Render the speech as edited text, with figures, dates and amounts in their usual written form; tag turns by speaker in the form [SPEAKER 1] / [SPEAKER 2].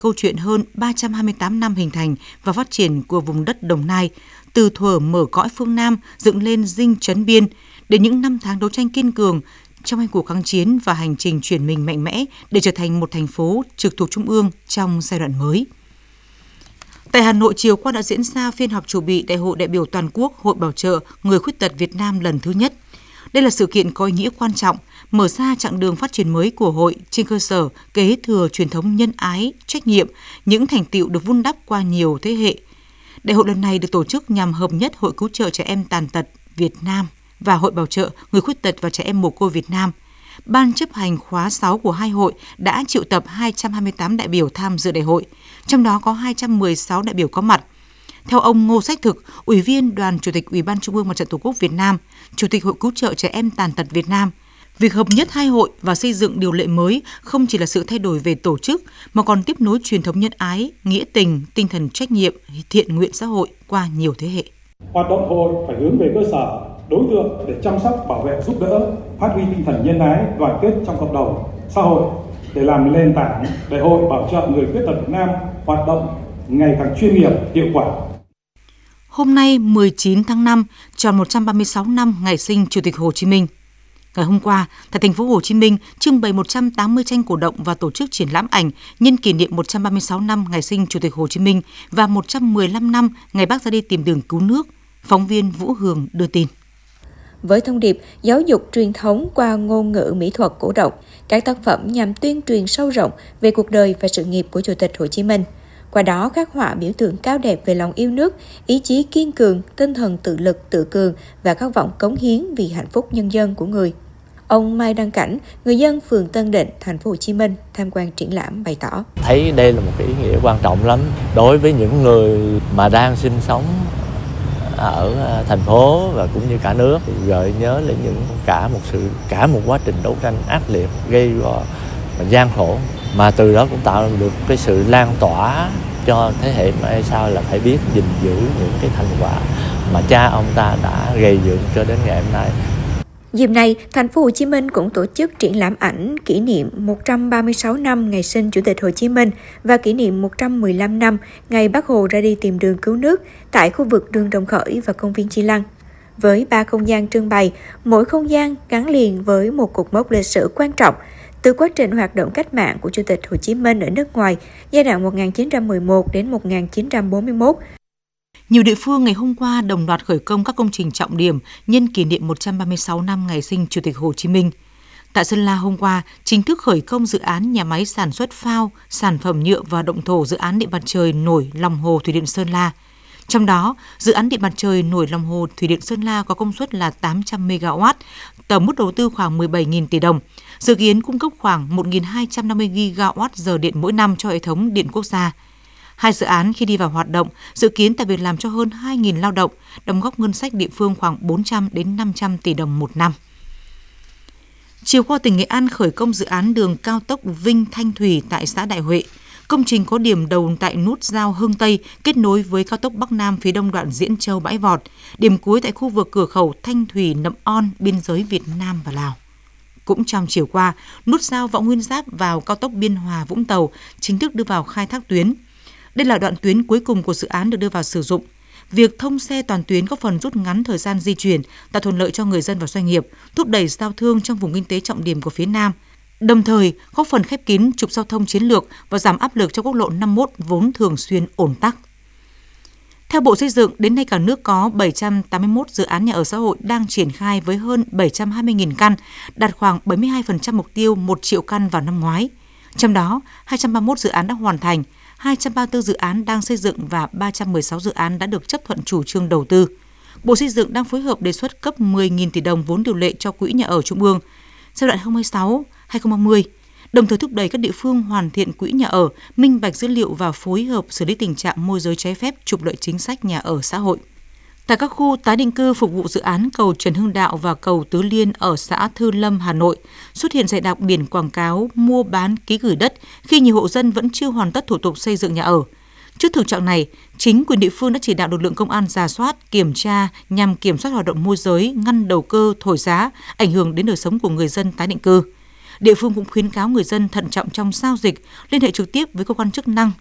[SPEAKER 1] câu chuyện hơn 328 năm hình thành và phát triển của vùng đất Đồng Nai, từ thuở mở cõi phương Nam dựng lên dinh Trấn Biên, đến những năm tháng đấu tranh kiên cường trong hai cuộc kháng chiến và hành trình chuyển mình mạnh mẽ để trở thành một thành phố trực thuộc Trung ương trong giai đoạn mới. Tại Hà Nội, chiều qua đã diễn ra phiên họp chủ bị Đại hội đại biểu toàn quốc Hội Bảo trợ Người khuyết tật Việt Nam lần thứ nhất. Đây là sự kiện có ý nghĩa quan trọng, mở ra chặng đường phát triển mới của hội trên cơ sở kế thừa truyền thống nhân ái, trách nhiệm, những thành tựu được vun đắp qua nhiều thế hệ. Đại hội lần này được tổ chức nhằm hợp nhất Hội Cứu trợ Trẻ Em Tàn tật Việt Nam và Hội Bảo trợ Người khuyết tật và Trẻ Em Mồ côi Việt Nam. Ban chấp hành khóa 6 của hai hội đã triệu tập 228 đại biểu tham dự đại hội, trong đó có 216 đại biểu có mặt. Theo ông Ngô Sách Thực, Ủy viên Đoàn Chủ tịch Ủy ban Trung ương Mặt trận Tổ quốc Việt Nam, Chủ tịch Hội Cứu trợ Trẻ Em Tàn tật Việt Nam, việc hợp nhất hai hội và xây dựng điều lệ mới không chỉ là sự thay đổi về tổ chức mà còn tiếp nối truyền thống nhân ái, nghĩa tình, tinh thần trách nhiệm, thiện nguyện xã hội qua nhiều thế hệ.
[SPEAKER 2] Hoạt động hội phải hướng về cơ sở, đối tượng để chăm sóc, bảo vệ, giúp đỡ, phát huy tinh thần nhân ái, đoàn kết trong cộng đồng, xã hội để làm nền tảng để Hội Bảo trợ Người khuyết tật Việt Nam hoạt động ngày càng chuyên nghiệp, hiệu quả.
[SPEAKER 1] Hôm nay 19 tháng 5, tròn 136 năm ngày sinh Chủ tịch Hồ Chí Minh. Ngày hôm qua, tại thành phố Hồ Chí Minh trưng bày 180 tranh cổ động và tổ chức triển lãm ảnh nhân kỷ niệm 136 năm ngày sinh Chủ tịch Hồ Chí Minh và 115 năm ngày Bác ra đi tìm đường cứu nước. Phóng viên Vũ Hường đưa tin.
[SPEAKER 3] Với thông điệp giáo dục truyền thống qua ngôn ngữ mỹ thuật cổ động, các tác phẩm nhằm tuyên truyền sâu rộng về cuộc đời và sự nghiệp của Chủ tịch Hồ Chí Minh. Qua đó, khắc họa biểu tượng cao đẹp về lòng yêu nước, ý chí kiên cường, tinh thần tự lực, tự cường và khát vọng cống hiến vì hạnh phúc nhân dân của người. Ông Mai Đăng Cảnh, người dân phường Tân Định, thành phố Hồ Chí Minh, tham quan triển lãm bày tỏ:
[SPEAKER 4] Thấy đây là một cái ý nghĩa quan trọng lắm đối với những người mà đang sinh sống ở thành phố và cũng như cả nước, thì gợi nhớ lên cả một quá trình đấu tranh ác liệt, gây go và gian khổ, mà từ đó cũng tạo được cái sự lan tỏa cho thế hệ mai sau là phải biết gìn giữ những cái thành quả mà cha ông ta đã gây dựng cho đến ngày hôm nay.
[SPEAKER 3] Dịp này, thành phố Hồ Chí Minh cũng tổ chức triển lãm ảnh kỷ niệm 136 năm ngày sinh Chủ tịch Hồ Chí Minh và kỷ niệm 115 năm ngày Bác Hồ ra đi tìm đường cứu nước tại khu vực đường Đồng Khởi và công viên Chi Lăng. Với 3 không gian trưng bày, mỗi không gian gắn liền với một cột mốc lịch sử quan trọng từ quá trình hoạt động cách mạng của Chủ tịch Hồ Chí Minh ở nước ngoài giai đoạn 1911 đến 1941.
[SPEAKER 1] Nhiều địa phương ngày hôm qua đồng loạt khởi công các công trình trọng điểm nhân kỷ niệm 136 năm ngày sinh Chủ tịch Hồ Chí Minh. Tại Sơn La hôm qua, chính thức khởi công dự án nhà máy sản xuất phao, sản phẩm nhựa và động thổ dự án điện mặt trời nổi lòng hồ Thủy điện Sơn La. Trong đó, dự án điện mặt trời nổi lòng hồ Thủy điện Sơn La có công suất là 800 MW, tổng mức đầu tư khoảng 17.000 tỷ đồng, dự kiến cung cấp khoảng 1.250 GWh điện mỗi năm cho hệ thống điện quốc gia. Hai dự án khi đi vào hoạt động dự kiến tạo việc làm cho hơn 2.000 lao động, đóng góp ngân sách địa phương khoảng 400 đến 500 tỷ đồng một năm. Chiều qua, tỉnh Nghệ An khởi công dự án đường cao tốc Vinh - Thanh Thủy tại xã Đại Huệ. Công trình có điểm đầu tại nút giao Hưng Tây kết nối với cao tốc Bắc Nam phía đông đoạn Diễn Châu - Bãi Vọt, điểm cuối tại khu vực cửa khẩu Thanh Thủy - Nậm On, biên giới Việt Nam và Lào. Cũng trong chiều qua, nút giao Võ Nguyên Giáp vào cao tốc Biên Hòa - Vũng Tàu chính thức đưa vào khai thác tuyến. Đây là đoạn tuyến cuối cùng của dự án được đưa vào sử dụng. Việc thông xe toàn tuyến góp phần rút ngắn thời gian di chuyển, tạo thuận lợi cho người dân và doanh nghiệp, thúc đẩy giao thương trong vùng kinh tế trọng điểm của phía Nam, đồng thời góp phần khép kín trục giao thông chiến lược và giảm áp lực cho quốc lộ 51 vốn thường xuyên ùn tắc. Theo Bộ Xây dựng, đến nay cả nước có 781 dự án nhà ở xã hội đang triển khai với hơn 720.000 căn, đạt khoảng 72% mục tiêu 1 triệu căn vào năm ngoái. Trong đó, 231 dự án đã hoàn thành, 234 dự án đang xây dựng và 316 dự án đã được chấp thuận chủ trương đầu tư. Bộ Xây dựng đang phối hợp đề xuất cấp 10.000 tỷ đồng vốn điều lệ cho Quỹ Nhà ở Trung ương giai đoạn 2026-2030, đồng thời thúc đẩy các địa phương hoàn thiện quỹ nhà ở, minh bạch dữ liệu và phối hợp xử lý tình trạng môi giới trái phép trục lợi chính sách nhà ở xã hội. Tại các khu tái định cư phục vụ dự án cầu Trần Hưng Đạo và cầu Tứ Liên ở xã Thư Lâm, Hà Nội, xuất hiện dày đặc biển quảng cáo mua bán ký gửi đất khi nhiều hộ dân vẫn chưa hoàn tất thủ tục xây dựng nhà ở. Trước thực trạng này, chính quyền địa phương đã chỉ đạo lực lượng công an rà soát, kiểm tra nhằm kiểm soát hoạt động môi giới, ngăn đầu cơ, thổi giá, ảnh hưởng đến đời sống của người dân tái định cư. Địa phương cũng khuyến cáo người dân thận trọng trong giao dịch, liên hệ trực tiếp với cơ quan chức năng